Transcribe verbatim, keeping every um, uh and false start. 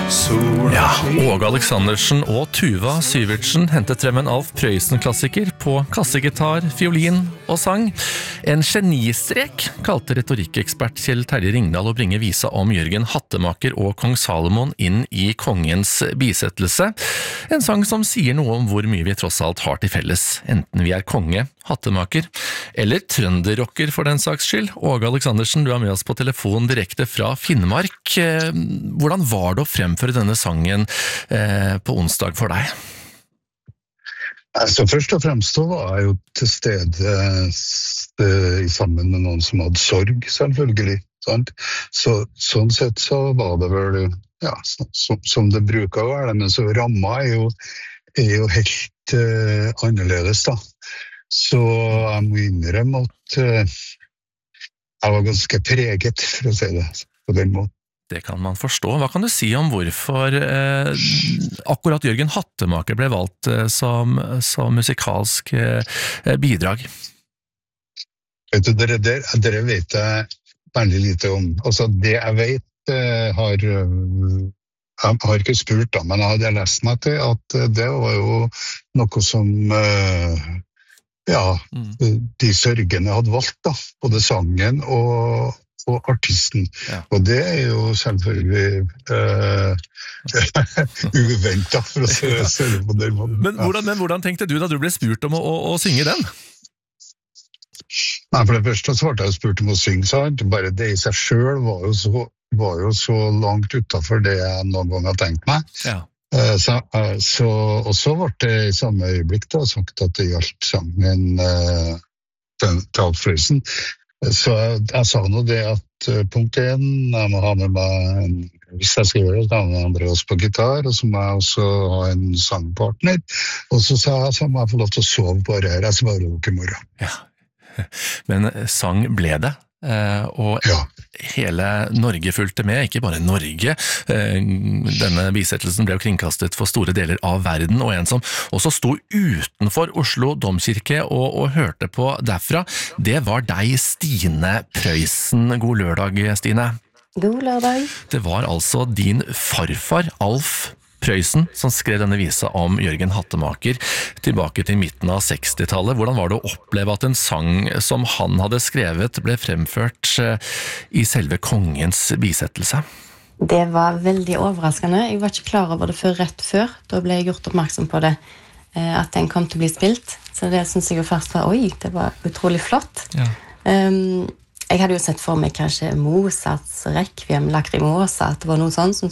Ja, Åge Aleksandersen og Tuva Syvertsen hentet frem en Alf Prøysen-klassiker på kassegitar, fiolin og sang. En genistrek kalte retorikkekspert Kjell Terje Ringdal å bringe visa om Jørgen Hattemaker og kong Salomon inn i kongens bisettelse. En sang som sier noe om hvor mye vi tross alt har til felles, enten vi er konge, hattemaker eller trønderrocker for den saks skyld. Åge Aleksandersen, du er med oss på telefon direkte fra Finnmark. Hvordan var det å fremføre denne sangen eh, på onsdag for deg? Altså, først og fremst så var jeg jo til stede eh, sammen med noen som hadde sorg, selvfølgelig. Sant? Så, sånn sett så var det vel ja, som, som det bruker å være, men så ramma er jo, er jo helt eh, annerledes da. Så jeg må innrømme at eh, jeg var ganske preget, for å si det på den måten. Det kan man forstå. Hva kan du si om hvorfor eh, akkurat Jørgen Hattemaker ble valgt eh, som, som musikalsk eh, bidrag? Vet du, dere, dere, dere vet jeg veldig lite om. Altså, det jeg vet eh, har jeg har ikke spurt da, men jeg hadde lest meg til at det var jo noe som eh, ja, mm. de sørgende hadde valgt da, både sangen og og artisten, ja. Og det er jo selvfølgelig uh, uventet for å se, se det på den måten. Men hvordan, men hvordan tenkte du da du ble spurt om å, å, å synge den? Nei, for det første så ble jeg spurt om å synge, sant? Bare det i seg selv var jo så, var jo så langt utenfor det jeg noen gang har tenkt meg. Ja. Uh, så, uh, så, og så ble det i samme øyeblikk da, sagt at det gjaldt sangen uh, til Alf Prøysen. Så jeg, jeg sa nå det at uh, punkt én, jeg må ha med meg en, hvis jeg skal gjøre det, da må jeg Andreas på gitar, og så må jeg også ha en sangpartner, og så sa jeg så må jeg få lov til å sove bare her, jeg svarer jo ikke i morgen. Ja, men sang ble det, uh, og ja. Hele Norge fulgte med, ikke bare Norge. Denne bisettelsen ble jo kringkastet for store deler av verden, og en som også sto utenfor Oslo Domkirke og, og hørte på derfra, det var deg, Stine Prøysen. God lørdag, Stine. God lørdag. Det var altså din farfar, Alf Prøysen, som skrev denne visa om Jørgen Hattemaker tilbake til midten av sekstitallet. Hvordan var det å oppleve at en sang som han hadde skrevet ble fremført i selve kongens bisettelse? Det var veldig overraskende. Jeg var ikke klar over det før rett før. Da ble jeg gjort oppmerksom på det, at den kom til å bli spilt. Så det synes jeg jo først var, oi, det var utrolig flott. Ja. Um, jeg hadde jo sett for meg kanskje Mozarts Requiem, Lacrimosa, at det var noe sånt som